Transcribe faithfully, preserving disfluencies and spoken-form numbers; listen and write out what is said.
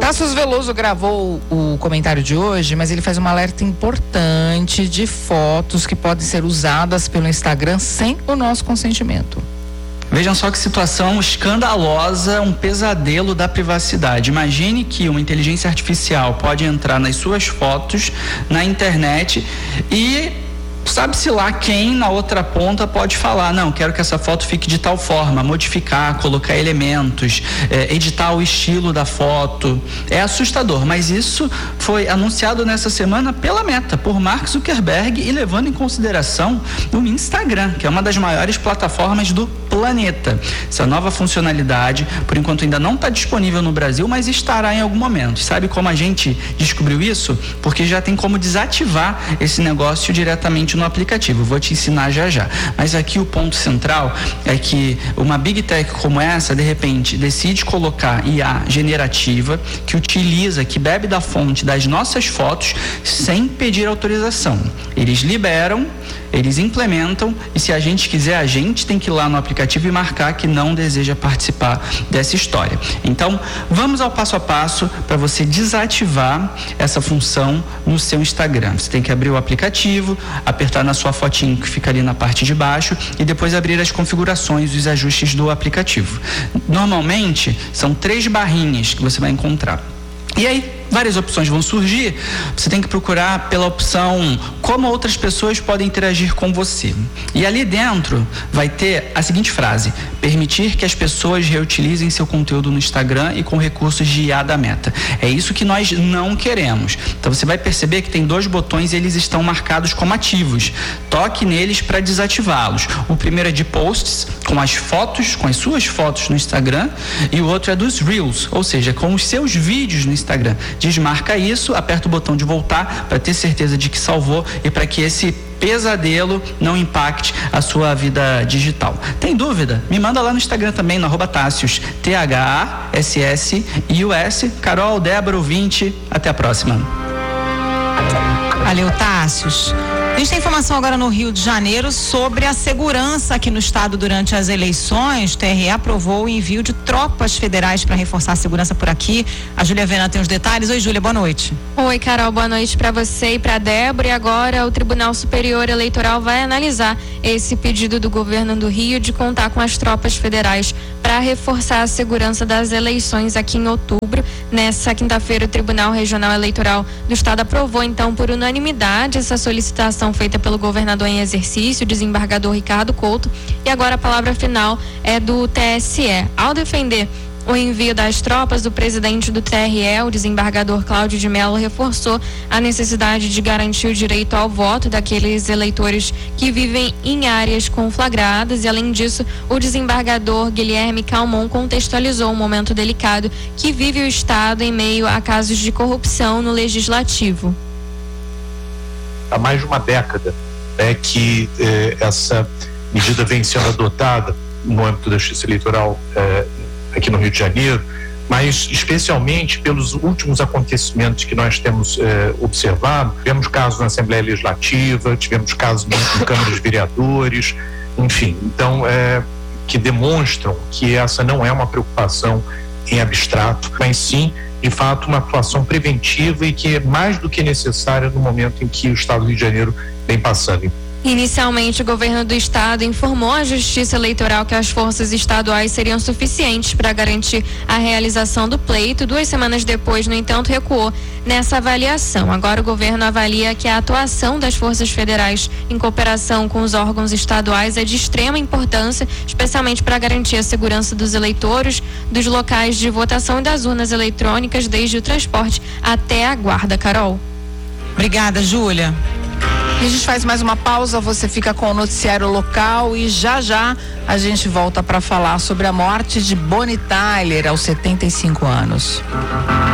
Tasso Veloso gravou o comentário de hoje, mas ele faz um alerta importante de fotos que podem ser usadas pelo Instagram sem o nosso consentimento. Vejam só que situação escandalosa, um pesadelo da privacidade. Imagine que uma inteligência artificial pode entrar nas suas fotos na internet e sabe-se lá quem na outra ponta pode falar, não, quero que essa foto fique de tal forma, modificar, colocar elementos, é, editar o estilo da foto. É assustador, mas isso foi anunciado nessa semana pela Meta, por Mark Zuckerberg, e levando em consideração o Instagram, que é uma das maiores plataformas do planeta. Essa nova funcionalidade, por enquanto ainda não está disponível no Brasil, mas estará em algum momento. Sabe como a gente descobriu isso? Porque já tem como desativar esse negócio diretamente no aplicativo. Vou te ensinar já já. Mas aqui o ponto central é que uma Big Tech como essa, de repente, decide colocar I A generativa que utiliza, que bebe da fonte das nossas fotos sem pedir autorização. Eles liberam, eles implementam, e se a gente quiser, a gente tem que ir lá no aplicativo e marcar que não deseja participar dessa história. Então, vamos ao passo a passo para você desativar essa função no seu Instagram. Você tem que abrir o aplicativo, apertar na sua fotinho que fica ali na parte de baixo e depois abrir as configurações e os ajustes do aplicativo. Normalmente, são três barrinhas que você vai encontrar. E aí, várias opções vão surgir. Você tem que procurar pela opção como outras pessoas podem interagir com você. E ali dentro vai ter a seguinte frase: permitir que as pessoas reutilizem seu conteúdo no Instagram e com recursos de I A da Meta. É isso que nós não queremos. Então você vai perceber que tem dois botões e eles estão marcados como ativos. Toque neles para desativá-los. O primeiro é de posts, com as fotos, com as suas fotos no Instagram, e o outro é dos Reels, ou seja, com os seus vídeos no Instagram. Desmarca isso, aperta o botão de voltar para ter certeza de que salvou e para que esse pesadelo não impacte a sua vida digital. Tem dúvida? Me manda lá no Instagram também, no arroba Tassius, T H A S S I U S. Carol, Débora, ouvinte, até a próxima. Valeu, Tassius. A gente tem informação agora no Rio de Janeiro sobre a segurança aqui no estado durante as eleições. O T R E aprovou o envio de tropas federais para reforçar a segurança por aqui. A Júlia Vena tem os detalhes. Oi, Júlia, boa noite. Oi, Carol, boa noite para você e para Débora. E agora o Tribunal Superior Eleitoral vai analisar esse pedido do governo do Rio de contar com as tropas federais para reforçar a segurança das eleições aqui em outubro. Nessa quinta-feira, o Tribunal Regional Eleitoral do Estado aprovou, então, por unanimidade, essa solicitação feita pelo governador em exercício, o desembargador Ricardo Couto, e agora a palavra final é do T S E. Ao defender o envio das tropas, o presidente do T R E, o desembargador Cláudio de Mello, reforçou a necessidade de garantir o direito ao voto daqueles eleitores que vivem em áreas conflagradas, e além disso, o desembargador Guilherme Calmon contextualizou um momento delicado que vive o Estado em meio a casos de corrupção no Legislativo. Há mais de uma década é que eh, essa medida vem sendo adotada no âmbito da Justiça Eleitoral eh, aqui no Rio de Janeiro, mas especialmente pelos últimos acontecimentos que nós temos eh, observado. Tivemos casos na Assembleia Legislativa, tivemos casos na Câmara dos Vereadores, enfim, então eh, que demonstram que essa não é uma preocupação em abstrato, mas sim de fato uma atuação preventiva e que é mais do que necessária no momento em que o Estado do Rio de Janeiro vem passando. Inicialmente, o governo do estado informou à Justiça Eleitoral que as forças estaduais seriam suficientes para garantir a realização do pleito. Duas semanas depois, no entanto, recuou nessa avaliação. Agora o governo avalia que a atuação das forças federais em cooperação com os órgãos estaduais é de extrema importância, especialmente para garantir a segurança dos eleitores, dos locais de votação e das urnas eletrônicas, desde o transporte até a guarda. Carol. Obrigada, Júlia. A gente faz mais uma pausa, você fica com o noticiário local e já já a gente volta para falar sobre a morte de Bonnie Tyler aos setenta e cinco anos.